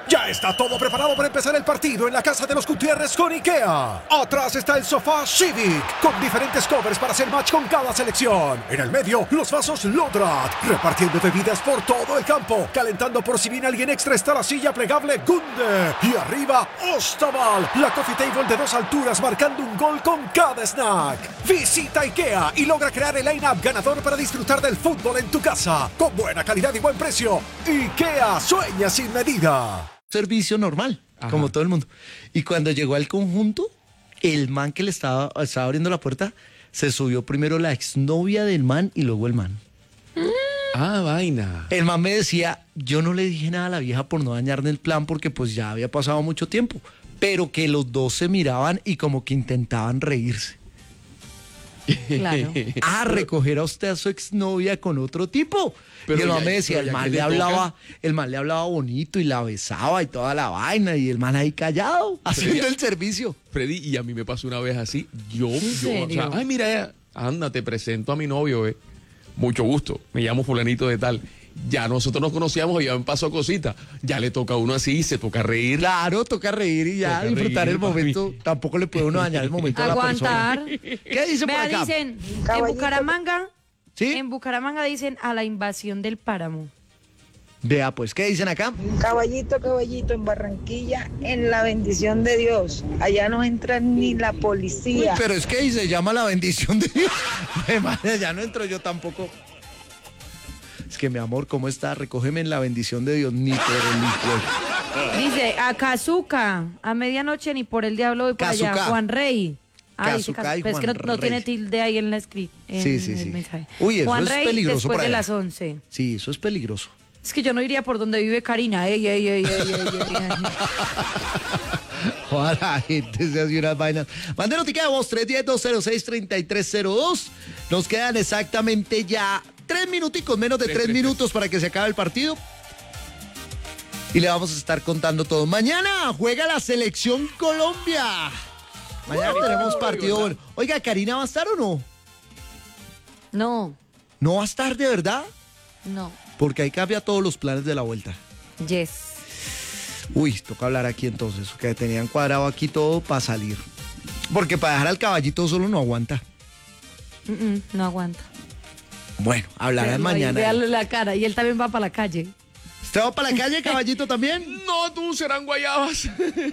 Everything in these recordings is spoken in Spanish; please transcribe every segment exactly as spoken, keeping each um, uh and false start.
Ya está todo preparado para empezar el partido en la casa de los Gutiérrez con IKEA. Atrás está el sofá Civic, con diferentes covers para hacer match con cada selección. En el medio, los vasos Lodrat, repartiendo bebidas por todo el campo. Calentando por si viene alguien extra está la silla plegable Gunde. Y arriba, Ostaval, la coffee table de dos alturas marcando un gol con cada snack. Visita IKEA y logra crear el line-up ganador para disfrutar del fútbol en tu casa. Con buena calidad y buen precio. IKEA, sueña sin medida. Servicio normal, ajá, como todo el mundo. Y cuando llegó al conjunto, el man que le estaba, estaba abriendo la puerta, se subió primero la exnovia del man y luego el man. Ah, vaina. El man me decía, yo no le dije nada a la vieja por no dañarle el plan porque pues ya había pasado mucho tiempo, pero que los dos se miraban y como que intentaban reírse. Claro. Ah, recoger a usted a su exnovia con otro tipo. Pero y el man me decía, el man le hablaba, el man le hablaba bonito y la besaba y toda la vaina y el man ahí callado, haciendo Freddy, el servicio. Freddy, y a mí me pasó una vez así, yo, ¿En yo, serio? o sea, ay, mira, anda, te presento a mi novio, eh. Mucho gusto, me llamo fulanito de tal. Ya nosotros nos conocíamos y ya me pasó cosita. Ya le toca a uno así, se toca reír. Claro, toca reír y ya Toca disfrutar reír, el momento. papi. Tampoco le puede uno dañar el momento a la persona. Aguantar. ¿Qué dice por Vea, acá? dicen, en Caballito. Bucaramanga, ¿Sí? en Bucaramanga dicen a la invasión del páramo. Vea, pues, ¿qué dicen acá? Caballito, caballito, en Barranquilla, en la bendición de Dios. Allá no entra ni la Uy, policía. pero es que ahí se llama la bendición de Dios. Ay, madre, ya no entro yo tampoco. Es que, mi amor, ¿cómo está? Recógeme en la bendición de Dios, ni por el hijo. Dice, a Cazuca, a medianoche ni por el diablo voy para allá. Cazuca. Juan Rey. Ah, dice Cazuca Cazu- y pero es que no, Juan no Rey. tiene tilde ahí en la script. En Sí, sí, el sí. mensaje. Uy, eso Juan es Rey peligroso después por de allá. las once. Sí, eso es peligroso. Es que yo no iría por donde vive Karina. Ey, ey, ey, ey, ey, ey, ey. Ojalá la gente se hace unas vainas. Mande notica de voz, tres uno cero, dos cero seis, tres tres cero dos. Nos quedan exactamente ya tres minuticos, menos de Tres, tres tres, minutos para que se acabe el partido. Y le vamos a estar contando todo. Mañana juega la selección Colombia. Mañana Uy, tenemos uy, partido ¿verdad? bueno. Oiga, ¿Karina va a estar o no? No, ¿No va a estar de verdad? no. Porque ahí cambia todos los planes de la vuelta. Yes. Uy, toca hablar aquí entonces, que tenían cuadrado aquí todo para salir. Porque para dejar al caballito solo no aguanta. Mm, mm, no aguanta. Bueno, hablarán Véalo ahí, mañana. véalo la cara. Y él también va para la calle. ¿Usted va para la calle, caballito, también? No, tú serán guayabas.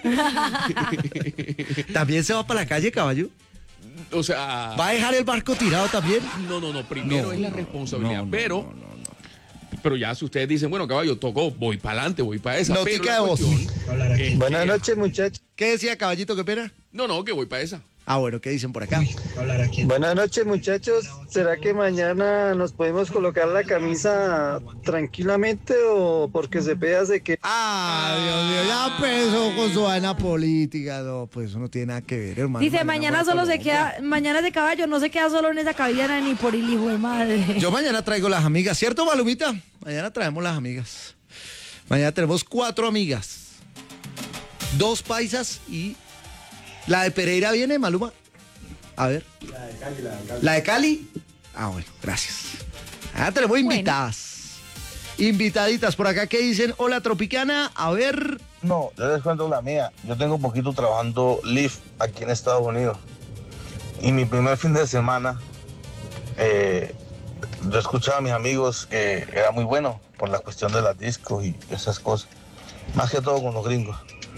¿También se va para la calle, caballo? O sea, ¿Va a dejar el barco tirado también? no, no, no, primero No, es la no, responsabilidad, no, no, pero... no, no, no. Pero ya si ustedes dicen, bueno, caballo, tocó, voy para adelante, voy para esa. Notica pero la de voz. cuestión es que- Buenas noches, muchachos. ¿Qué decía, caballito, qué pena? No, no, que voy para esa. Ah, bueno, ¿qué dicen por acá? Buenas noches, muchachos. ¿Será que mañana nos podemos colocar la camisa tranquilamente o porque se hace que... Ah, Dios mío, ya empezó con su vaina política. No, pues eso no tiene nada que ver, hermano. Dice, mañana juega solo se Colombia. queda, mañana ese caballo no se queda solo en esa cabellera ni por el hijo de madre. Yo mañana traigo las amigas, ¿cierto, Malumita? Mañana traemos las amigas. Mañana tenemos cuatro amigas. Dos paisas y... ¿La de Pereira viene, Maluma? A ver. La de Cali, la de Cali. ¿La de Cali? Ah, bueno, gracias. Mañana tenemos invitadas. Invitaditas por acá que dicen, hola, Tropicana, a ver... No, yo les cuento la mía. Yo tengo un poquito trabajando Lyft aquí en Estados Unidos. Y mi primer fin de semana, eh, yo escuchaba a mis amigos que era muy bueno por la cuestión de las discos y esas cosas. Más que todo con los gringos.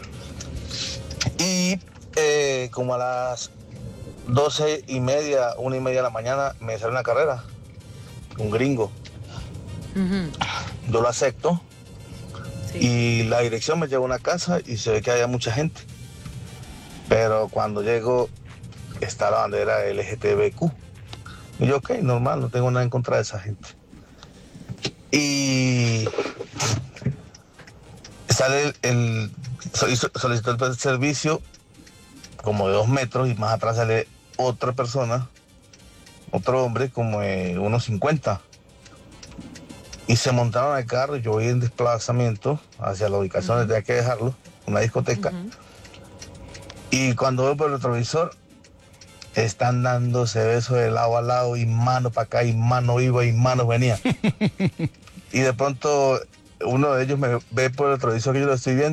Y eh, como a las doce y media, una y media de la mañana, me sale una carrera. Un gringo. Ujú. Yo lo acepto. Sí. Y la dirección me lleva a una casa y se ve que había mucha gente. Pero cuando llego está la bandera L G T B Q. Y yo, ok, normal, no tengo nada en contra de esa gente. Y sale el, el solic- solicitó el servicio como de dos metros y más atrás sale otra persona, otro hombre como de unos cincuenta. Y se montaron al carro, yo voy en desplazamiento hacia la ubicación donde tenía que dejarlo, una discoteca. Ujú. Y cuando veo por el retrovisor, están dándose besos de lado a lado y mano para acá y mano iba y mano venía. Y de pronto uno de ellos me ve por el retrovisor que yo lo estoy viendo.